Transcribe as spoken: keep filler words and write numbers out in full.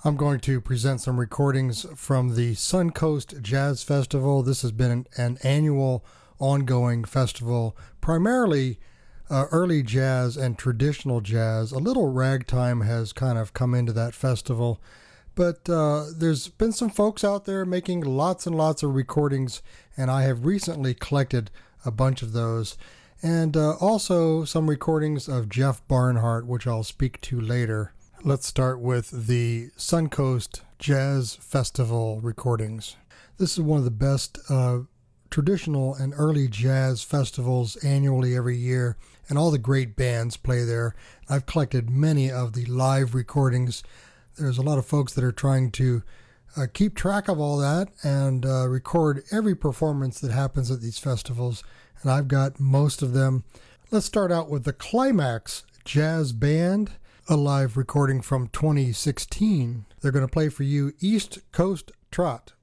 I'm going to present some recordings from the Suncoast Jazz Festival. This has been an, an annual ongoing festival, primarily uh, early jazz and traditional jazz. A little ragtime has kind of come into that festival, but uh, there's been some folks out there making lots and lots of recordings, and I have recently collected a bunch of those. And uh, also some recordings of Jeff Barnhart, which I'll speak to later. Let's start with the Suncoast Jazz Festival recordings. This is one of the best uh, traditional and early jazz festivals annually every year, and all the great bands play there. I've collected many of the live recordings. There's a lot of folks that are trying to uh, keep track of all that and uh, record every performance that happens at these festivals, and I've got most of them. Let's start out with the Climax Jazz Band, a live recording from twenty sixteen. They're going to play for you East Coast Trot.